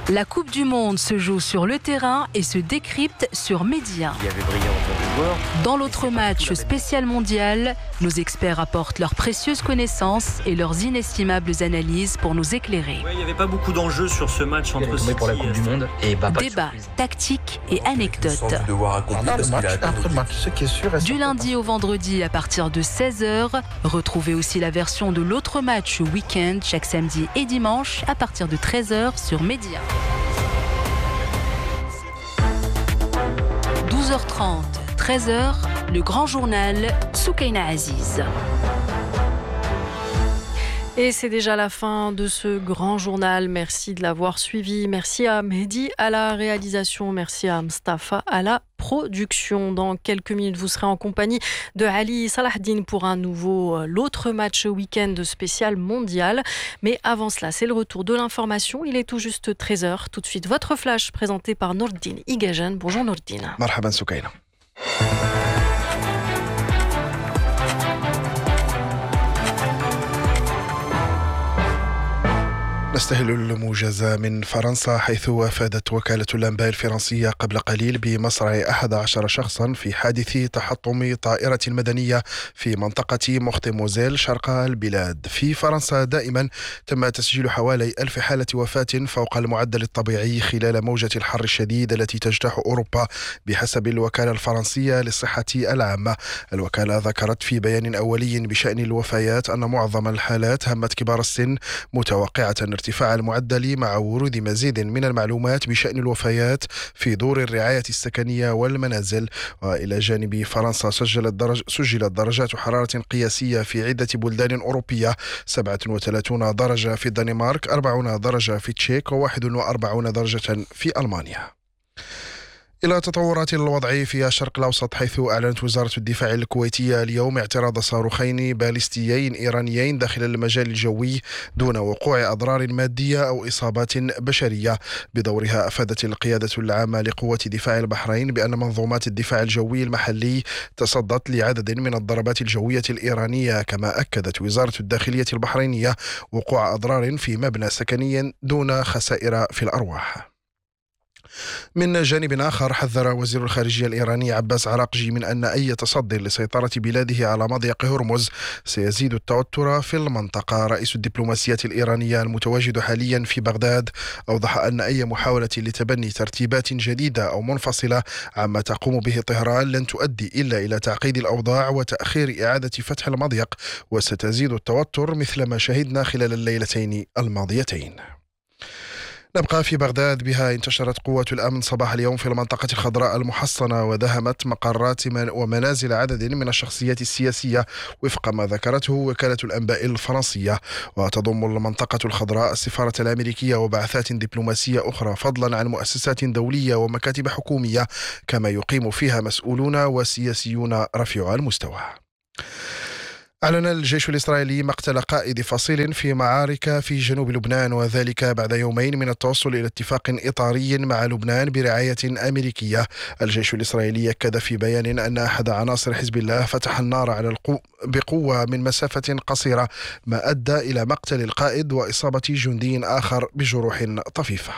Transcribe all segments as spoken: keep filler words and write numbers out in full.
La Coupe du Monde se joue sur le terrain et se décrypte sur Média. Il y avait brillant en joueur. Dans l'autre match spécial mondial, nos experts apportent leurs précieuses connaissances et leurs inestimables analyses pour nous éclairer. Ouais, il n'y avait pas beaucoup d'enjeux sur ce match entre City pour la Coupe du Monde et bah, Débat, tactique et anecdotes. Du lundi au vendredi à partir de seize heures, retrouvez aussi la version de l'autre match week-end chaque samedi et dimanche à partir de treize heures sur Média. douze heures trente, treize heures, le grand journal Soukaina Aziz. Et c'est déjà la fin de ce grand journal. Merci de l'avoir suivi. Merci à Mehdi à la réalisation. Merci à Mustafa à la production. Dans quelques minutes, vous serez en compagnie de Ali Salahdine pour un nouveau, l'autre match week-end spécial mondial. Mais avant cela, c'est le retour de l'information. Il est tout juste treize heures. Tout de suite, votre flash présenté par Nordine Igajan. Bonjour Nordine. Marhaban Soukaina. نستهل الموجز من فرنسا، حيث أفادت وكالة الأنباء الفرنسية قبل قليل بمصرع أحد عشر شخصا في حادث تحطم طائرة مدنية في منطقة مختموزيل شرق البلاد. في فرنسا دائما تم تسجيل حوالي ألف حالة وفاة فوق المعدل الطبيعي خلال موجة الحر الشديد التي تجتاح أوروبا بحسب الوكالة الفرنسية للصحة العامة. الوكالة ذكرت في بيان أولي بشأن الوفيات أن معظم الحالات همت كبار السن، متوقعة ارتفاع المعدل مع ورود مزيد من المعلومات بشأن الوفيات في دور الرعاية السكنية والمنازل. وإلى جانب فرنسا سجلت, درج سجلت درجات حرارة قياسية في عدة بلدان أوروبية: سبعة وثلاثين درجة في الدنمارك، أربعين درجة في تشيك، وواحد وأربعين درجة في ألمانيا. إلى تطورات الوضع في الشرق الأوسط، حيث أعلنت وزارة الدفاع الكويتية اليوم اعتراض صاروخين باليستيين إيرانيين داخل المجال الجوي دون وقوع أضرار مادية أو إصابات بشرية. بدورها أفادت القيادة العامة لقوة دفاع البحرين بأن منظومات الدفاع الجوي المحلي تصدت لعدد من الضربات الجوية الإيرانية. كما أكدت وزارة الداخلية البحرينية وقوع أضرار في مبنى سكني دون خسائر في الأرواح. من جانب آخر، حذر وزير الخارجية الإيراني عباس عراقجي من أن أي تصدي لسيطرة بلاده على مضيق هرمز سيزيد التوتر في المنطقة. رئيس الدبلوماسية الإيرانية المتواجد حاليا في بغداد أوضح أن أي محاولة لتبني ترتيبات جديدة أو منفصلة عما تقوم به طهران لن تؤدي إلا إلى تعقيد الأوضاع وتأخير إعادة فتح المضيق، وستزيد التوتر مثل ما شهدنا خلال الليلتين الماضيتين. نبقى في بغداد، بها انتشرت قوة الأمن صباح اليوم في المنطقة الخضراء المحصنة ودهمت مقرات ومنازل عدد من الشخصيات السياسية وفق ما ذكرته وكالة الأنباء الفرنسية. وتضم المنطقة الخضراء السفارة الأمريكية وبعثات دبلوماسية أخرى، فضلا عن مؤسسات دولية ومكاتب حكومية، كما يقيم فيها مسؤولون وسياسيون رفيع المستوى. أعلن الجيش الإسرائيلي مقتل قائد فصيل في معارك في جنوب لبنان، وذلك بعد يومين من التوصل إلى اتفاق إطاري مع لبنان برعاية أمريكية. الجيش الإسرائيلي أكد في بيان أن أحد عناصر حزب الله فتح النار على القو... بقوة من مسافة قصيرة، ما أدى إلى مقتل القائد وإصابة جندي آخر بجروح طفيفة.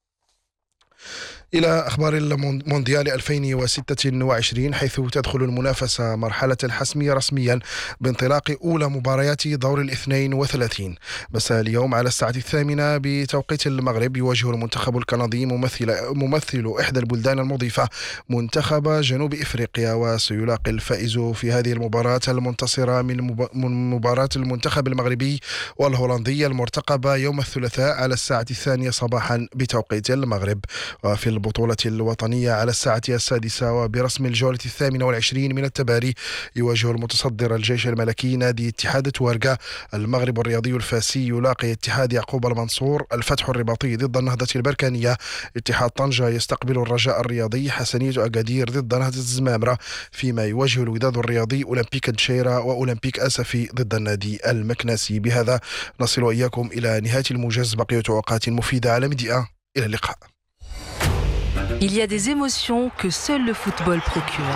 إلى أخبار المونديال ألفين وستة وعشرين، حيث تدخل المنافسة مرحلة الحسم رسميا بانطلاق أولى مباريات دور الاثنين وثلاثين. مساء اليوم على الساعة الثامنة بتوقيت المغرب يواجه المنتخب الكندي ممثل, ممثل إحدى البلدان المضيفة منتخب جنوب إفريقيا، وسيلاقي الفائز في هذه المباراة المنتصرة من مباراة المنتخب المغربي والهولندي المرتقبة يوم الثلاثاء على الساعة الثانية صباحا بتوقيت المغرب. وفي البطولة الوطنية على الساعة السادسة وبرسم الجولة الثامنة والعشرين من التباري يواجه المتصدر الجيش الملكي نادي اتحاد توارقة. المغرب الرياضي الفاسي يلاقي اتحاد يعقوب المنصور. الفتح الرباطي ضد النهضة البركانية. اتحاد طنجة يستقبل الرجاء الرياضي. حسنية أكادير ضد نهضة الزمامرة، فيما يواجه الوداد الرياضي أولمبيك نشيرة وأولمبيك أسفي ضد النادي المكناسي. بهذا نصل إياكم إلى نهاية الموجز. بقية أوقات مفيدة على مديئة. إلى اللقاء. Il y a des émotions que seul le football procure.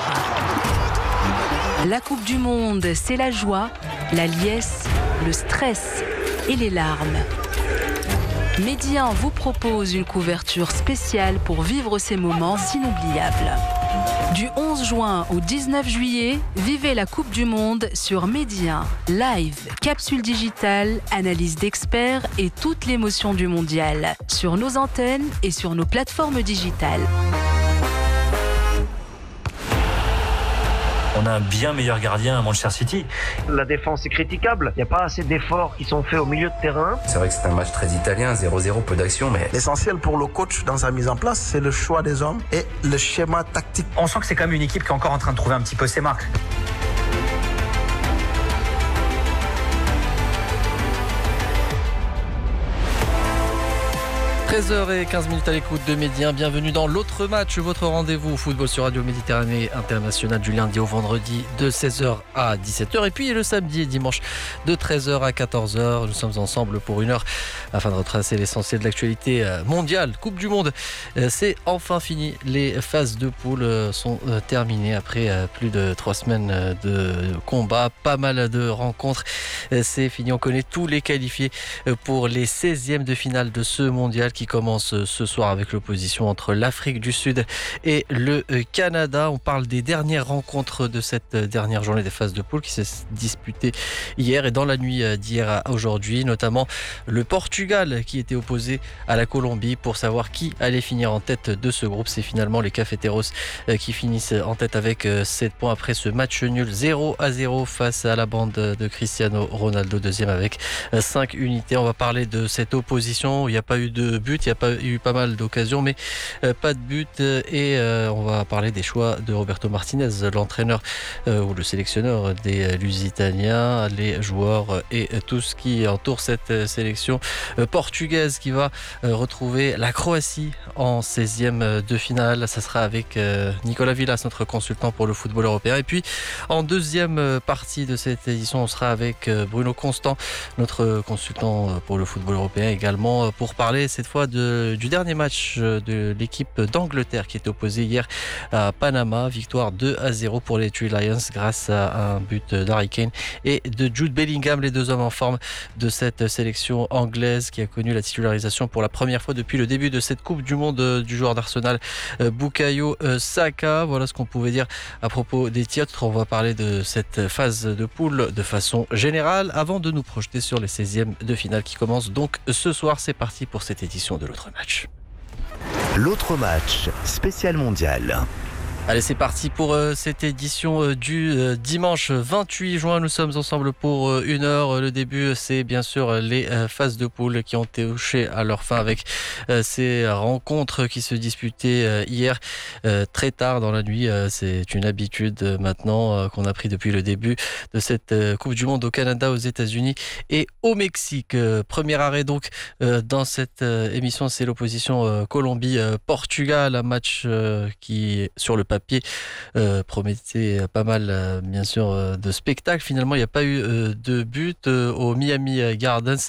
La Coupe du Monde, c'est la joie, la liesse, le stress et les larmes. Medi un vous propose une couverture spéciale pour vivre ces moments inoubliables. Du onze juin au dix-neuf juillet, vivez la Coupe du Monde sur Medi un. Live, capsule digitale, analyse d'experts et toute l'émotion du mondial. Sur nos antennes et sur nos plateformes digitales. On a un bien meilleur gardien à Manchester City. La défense est critiquable. Il n'y a pas assez d'efforts qui sont faits au milieu de terrain. C'est vrai que c'est un match très italien, zéro zéro, peu d'action, mais... L'essentiel pour le coach dans sa mise en place, c'est le choix des hommes et le schéma tactique. On sent que c'est quand même une équipe qui est encore en train de trouver un petit peu ses marques. treize heures quinze à l'écoute de Medi un. Bienvenue dans l'autre match, votre rendez-vous football sur Radio Méditerranée Internationale du lundi au vendredi de seize heures à dix-sept heures. Et puis le samedi et dimanche de treize heures à quatorze heures. Nous sommes ensemble pour une heure afin de retracer l'essentiel de l'actualité mondiale. Coupe du Monde, c'est enfin fini. Les phases de poule sont terminées après plus de trois semaines de combat, pas mal de rencontres. C'est fini, on connaît tous les qualifiés pour les seizièmes de finale de ce mondial qui commence ce soir avec l'opposition entre l'Afrique du Sud et le Canada. On parle des dernières rencontres de cette dernière journée des phases de poule qui s'est disputée hier et dans la nuit d'hier à aujourd'hui, notamment le Portugal qui était opposé à la Colombie pour savoir qui allait finir en tête de ce groupe. C'est finalement les Cafeteros qui finissent en tête avec sept points après ce match nul zéro à zéro face à la bande de Cristiano Ronaldo, deuxième avec cinq unités. On va parler de cette opposition. Il n'y a pas eu de but, il y a pas eu pas mal d'occasions, mais euh, pas de but. Et euh, on va parler des choix de Roberto Martinez, l'entraîneur euh, ou le sélectionneur des Lusitaniens, les joueurs et tout ce qui entoure cette sélection euh, portugaise qui va euh, retrouver la Croatie en seizième de finale. Ça sera avec euh, Nicolas Villas, notre consultant pour le football européen. Et puis en deuxième partie de cette édition, on sera avec euh, Bruno Constant, notre consultant pour le football européen également, pour parler cette fois de, du dernier match de l'équipe d'Angleterre qui était opposée hier à Panama. Victoire deux à zéro pour les Three Lions grâce à un but d'Harry Kane et de Jude Bellingham, les deux hommes en forme de cette sélection anglaise qui a connu la titularisation pour la première fois depuis le début de cette Coupe du Monde du joueur d'Arsenal Bukayo Saka. Voilà ce qu'on pouvait dire à propos des titres. On va parler de cette phase de poule de façon générale avant de nous projeter sur les seizièmes de finale qui commencent donc ce soir. C'est parti pour cette édition de l'autre match. L'autre match, spécial mondial. Allez, c'est parti pour euh, cette édition euh, du euh, dimanche vingt-huit juin. Nous sommes ensemble pour euh, une heure. Le début, c'est bien sûr les euh, phases de poule qui ont touché à leur fin avec euh, ces rencontres qui se disputaient euh, hier euh, très tard dans la nuit. Euh, c'est une habitude euh, maintenant euh, qu'on a pris depuis le début de cette euh, Coupe du Monde au Canada, aux États-Unis et au Mexique. Euh, premier arrêt donc euh, dans cette euh, émission, c'est l'opposition euh, Colombie-Portugal, un match euh, qui sur le papier euh, promettait pas mal euh, bien sûr euh, de spectacles. Finalement il n'y a pas eu euh, de but euh, au Miami Gardens.